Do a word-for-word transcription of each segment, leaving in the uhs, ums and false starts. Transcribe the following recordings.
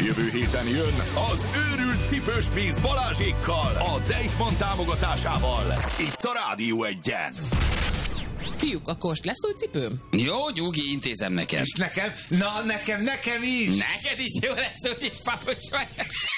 Jövő héten jön az őrült cipős kvíz Balázsékkal, a Deichmann támogatásával. Itt a Rádió Egyen. Fiúk, akkor most lesz új cipőm? Jó, Gyugi, intézem neked. És nekem? Na, nekem, nekem is. Neked is jó lesz új kis papucs vagy.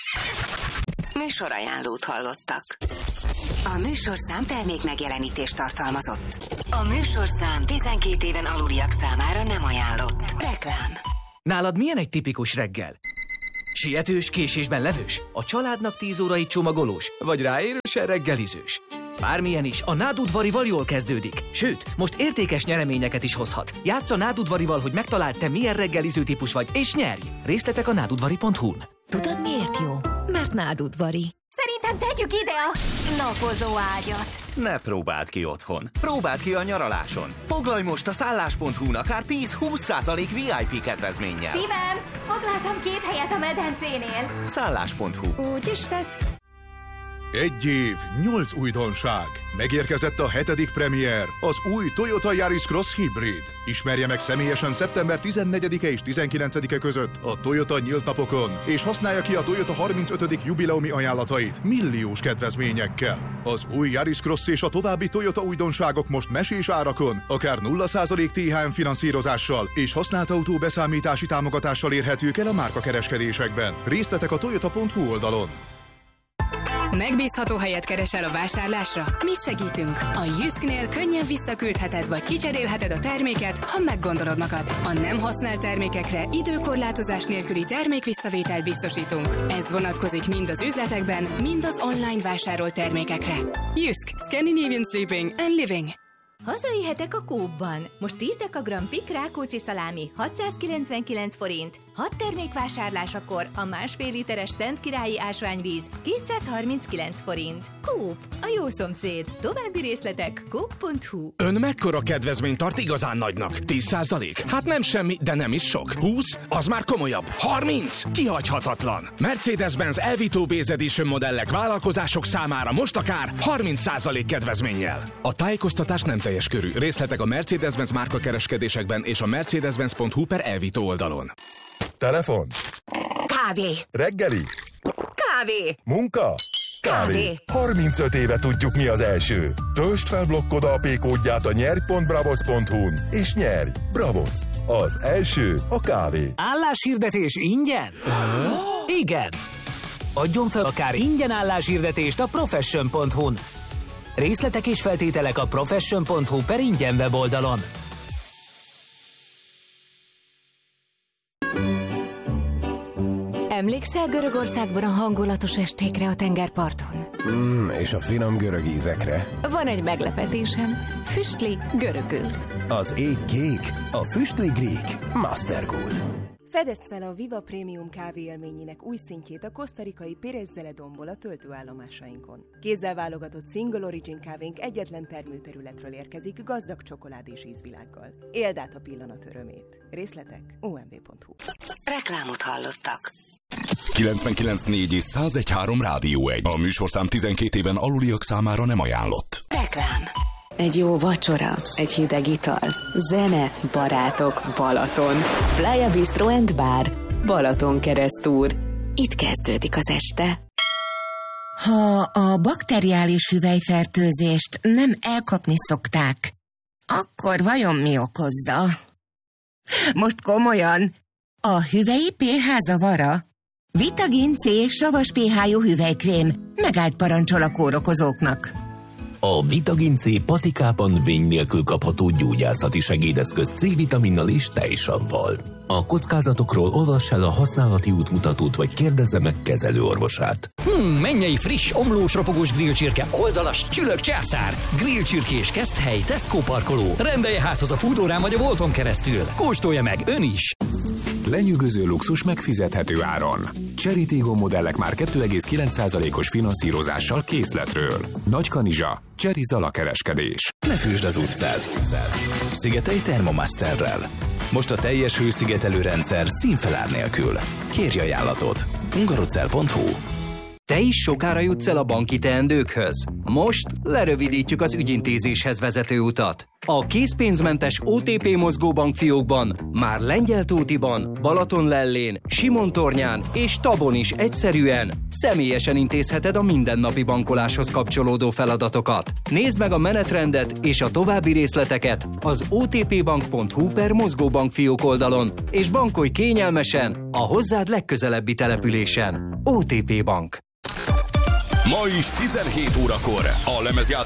Műsorajánlót hallottak. A műsorszám termék megjelenítést tartalmazott. A műsorszám tizenkét éven aluliak számára nem ajánlott. Reklám. Nálad milyen egy tipikus reggel? Sietős, késésben levős? A családnak tíz órai csomagolós? Vagy ráérősen reggelizős? Bármilyen is, a Nádudvarival jól kezdődik. Sőt, most értékes nyereményeket is hozhat. Játsz a Nádudvarival, hogy megtaláld, te milyen reggeliző típus vagy, és nyerj! Részletek a nádudvari pont hu-n. Tudod miért jó? Mert Nádudvari. Szerintem tegyük ide a napozó ágyat. Ne próbáld ki otthon. Próbáld ki a nyaraláson. Foglalj most a szállás pont hu-n akár tíz-húsz százalék vé i pé kedvezménnyel. Szívem, foglaltam két helyet a medencénél. szállás pont hu. Úgy is tett. Egy év, nyolc újdonság. Megérkezett a hetedik premier, az új Toyota Yaris Cross Hybrid. Ismerje meg személyesen szeptember tizennegyedike és tizenkilencedike között a Toyota nyílt napokon, és használja ki a Toyota harmincötödik jubileumi ajánlatait milliós kedvezményekkel. Az új Yaris Cross és a további Toyota újdonságok most mesés árakon, akár nulla százalék té há em finanszírozással és használt autó beszámítási támogatással érhetők el a márkakereskedésekben. Részletek a toyota pont hu oldalon. Megbízható helyet keresel a vásárlásra? Mi segítünk! A Jysknél könnyen visszaküldheted vagy kicserélheted a terméket, ha meggondolod magad. A nem használt termékekre időkorlátozás nélküli termékvisszavételt biztosítunk. Ez vonatkozik mind az üzletekben, mind az online vásárolt termékekre. Jysk, Scandinavian Sleeping and Living. Hazai hetek a Coopban. Most tíz dekagram pik Rákóczi szalámi hatszázkilencvenkilenc forint, hat termék vásárlásakor a másfél literes Szent Királyi ásványvíz kétszázharminckilenc forint. Coop, a jó szomszéd. További részletek coop pont hu. Ön mekkora kedvezményt tart igazán nagynak? tíz százalék? Hát nem semmi, de nem is sok. húsz? Az már komolyabb. harminc? Kihagyhatatlan. Mercedes-Benz Elvito Base Edition modellek vállalkozások számára most akár harminc százalék kedvezménnyel. A tájékoztatás nem teljes körű. Részletek a Mercedes-Benz márkakereskedésekben és a mercedes-benz pont hu per Elvito oldalon. Telefon. Kávé. Reggeli. Kávé. Munka. Kávé. Kávé. harmincöt éve tudjuk, mi az első. Töltsd fel blokkod á pé kódját a nyerj pont bravos pont hu-n, és nyerj! Bravos! Az első a kávé. Álláshirdetés ingyen? Igen! Adjon fel akár ingyen álláshirdetést a profession pont hu-n. Részletek és feltételek a profession pont hu per ingyen weboldalon. Emlékszel Görögországban a hangulatos estékre a tengerparton? Mm, és a finom görög ízekre. Van egy meglepetésem. Füstli görögül. Az ég kék, a füstli grík. Mastergood. Fedezd fel a Viva Premium kávé élményének új szintjét a kosztarikai Pérez Zeledonból a töltőállomásainkon. Kézzel válogatott Single Origin kávénk egyetlen termőterületről érkezik gazdag csokoládés ízvilággal. Éld át a pillanat örömét. Részletek o em vé pont hu. Reklámot hallottak. kilencvenkilenc négy és százegy három Rádió egy. A műsorszám tizenkét éven aluliak számára nem ajánlott. Reklám. Egy jó vacsora, egy hideg ital, zene, barátok, Balaton. Playa Bistro and Bar, Balaton keresztúr. Itt kezdődik az este. Ha a bakteriális hüvelyfertőzést nem elkapni szokták, akkor vajon mi okozza? Most komolyan, a hüvelyi pé há zavara? Vitagin C savas pé há-jú hüvelykrém megállt parancsol a kórokozóknak. A Vitagin C patikában vény nélkül kapható gyógyászati segédeszköz C-vitaminnal és tejsavval. A kockázatokról olvass el a használati útmutatót, vagy kérdezze meg kezelőorvosát. Hmm, mennyei friss, omlós, ropogós grillcsirke, oldalas, csülök császár. Grillcsirkés Keszthely, Tesco parkoló. Rendelje házhoz a Foodórán vagy a Volton keresztül. Kóstolja meg ön is! Lenyűgöző luxus megfizethető áron. Cherry Tiggo modellek már kettő egész kilenc százalékos finanszírozással készletről. Nagy Kanizsa, Cherry Zala kereskedés. Ne füsd az utcát. Szigetelj Thermomasterrel. Most a teljes hőszigetelő rendszer színfelár nélkül. Kérj ajánlatot. hungarocell pont hu Te is sokára jutsz el a banki teendőkhöz? Most lerövidítjük az ügyintézéshez vezető utat. A készpénzmentes o té pé mozgóbank fiókban már Lengyeltótiban, Balatonlellén, Simontornyán és Tabon is egyszerűen, személyesen intézheted a mindennapi bankoláshoz kapcsolódó feladatokat. Nézd meg a menetrendet és a további részleteket az otpbank pont hu per mozgóbank fiók oldalon, és bankolj kényelmesen a hozzád legközelebbi településen. o té pé Bank. Ma is tizenhét órakor a lemezjátszó